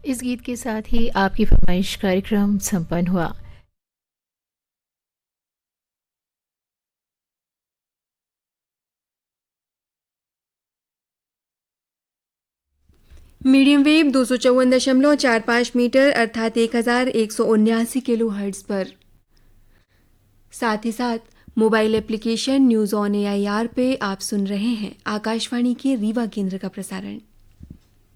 इस गीत के साथ ही आपकी फरमाइश कार्यक्रम संपन्न हुआ। मीडियम वेव 254.45 मीटर अर्थात 1179 किलो हर्ट्ज पर। साथ ही साथ mobile application news on AIR पे आप सुन रहे हैं आकाशवाणी के रीवा केंद्र का प्रसारण।